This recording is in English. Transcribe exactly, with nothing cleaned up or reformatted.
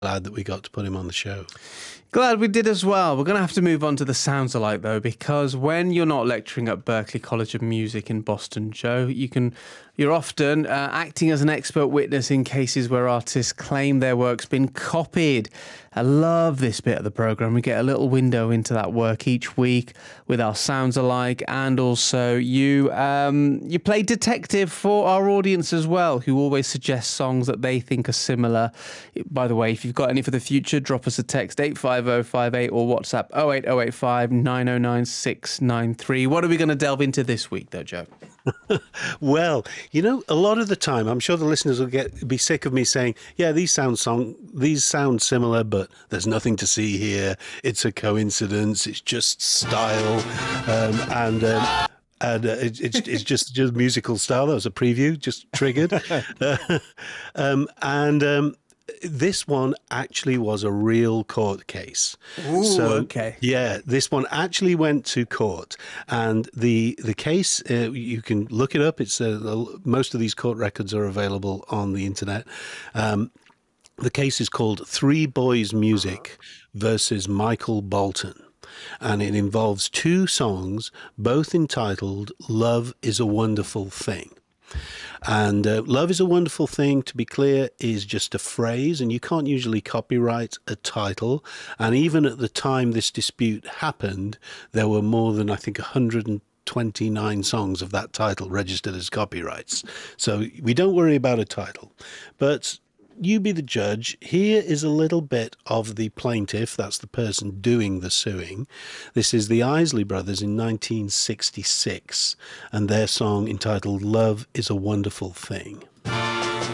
glad that we got to put him on the show. Glad we did as well. We're going to have to move on to the Sounds Alike, though, because when you're not lecturing at Berklee College of Music in Boston, Joe, you can, you're often uh, acting as an expert witness in cases where artists claim their work's been copied. I love this bit of the programme. We get a little window into that work each week with our Sounds Alike, and also you um, you play detective for our audience as well, who always suggest songs that they think are similar. By the way, if you've got any for the future, drop us a text, eight five oh five eight, or WhatsApp oh eight oh eight five nine oh nine six nine three. What are we going to delve into this week, though, Joe? Well, you know, a lot of the time, I'm sure the listeners will get be sick of me saying, yeah, these sound song, these sound similar, but there's nothing to see here. It's a coincidence. It's just style. Um, and... Um, And uh, it, it's it's just just musical style. That was a preview, just triggered. uh, um, and um, this one actually was a real court case. Ooh, so, okay. Yeah, this one actually went to court, and the the case uh, you can look it up. It's uh, most of these court records are available on the internet. Um, the case is called Three Boys Music versus Michael Bolton. And it involves two songs, both entitled Love is a Wonderful Thing. And uh, Love is a Wonderful Thing, to be clear, is just a phrase, and you can't usually copyright a title. And even at the time this dispute happened, there were more than, I think, one hundred twenty-nine songs of that title registered as copyrights. So we don't worry about a title. But you be the judge. Here is a little bit of the plaintiff, that's the person doing the suing. This is the Isley Brothers in nineteen sixty-six, and their song entitled Love is a Wonderful Thing.